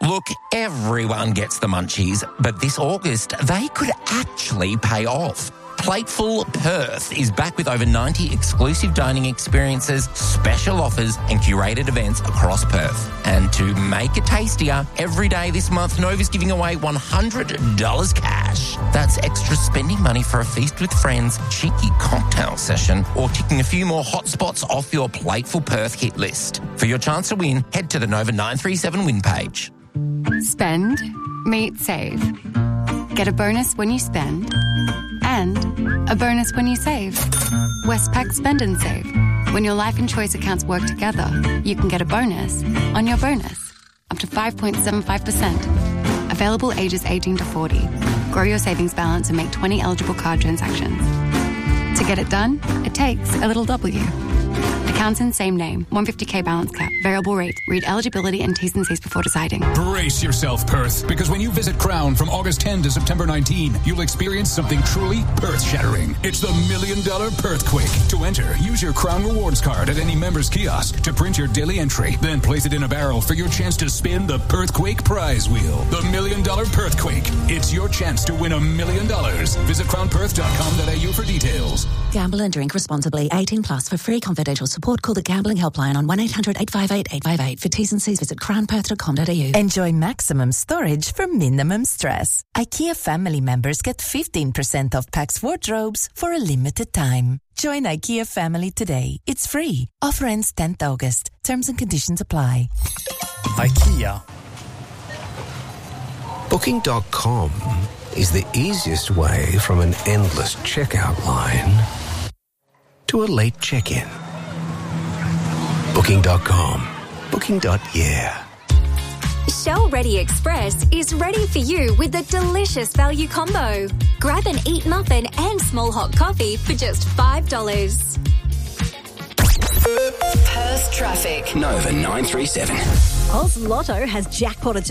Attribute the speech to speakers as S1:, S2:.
S1: Look, everyone gets the munchies, but this August, they could actually pay off. Plateful Perth is back with over 90 exclusive dining experiences, special offers and curated events across Perth. And to make it tastier, every day this month, Nova's giving away $100 cash. That's extra spending money for a feast with friends, cheeky cocktail session, or ticking a few more hotspots off your Plateful Perth hit list. For your chance to win, head to the Nova 937 win page.
S2: Spend, meet, save. Get a bonus when you spend and a bonus when you save. Westpac Spend and Save. When your life and choice accounts work together, you can get a bonus on your bonus, up to 5.75%. Available ages 18 to 40. Grow your savings balance and make 20 eligible card transactions. To get it done, it takes a little W. Accounts in same name. 150k balance cap. Variable rate. Read eligibility and T's and C's before deciding.
S3: Brace yourself, Perth, because when you visit Crown from August 10 to September 19, you'll experience something truly Perth-shattering. It's the $1 Million Perthquake. To enter, use your Crown Rewards card at any member's kiosk to print your daily entry. Then place it in a barrel for your chance to spin the Perthquake prize wheel. The $1 Million Perthquake. It's your chance to win $1 million. Visit crownperth.com.au for details.
S4: Gamble and drink responsibly. 18 plus. For free confidential support, call the Gambling Helpline on 1-800-858-858. For T's and C's, visit crownperth.com.au.
S5: Enjoy maximum storage for minimum stress. IKEA family members get 15% off Pax wardrobes for a limited time. Join IKEA family today. It's free. Offer ends 10th August. Terms and conditions apply.
S6: IKEA.
S7: Booking.com is the easiest way from an endless checkout line to a late check-in. Booking.com. Booking.yeah.
S8: Shell Ready Express is ready for you with a delicious value combo. Grab an Eat muffin and small hot coffee for just $5.
S9: Perth traffic.
S10: Nova 937.
S9: Oz Lotto has jackpotted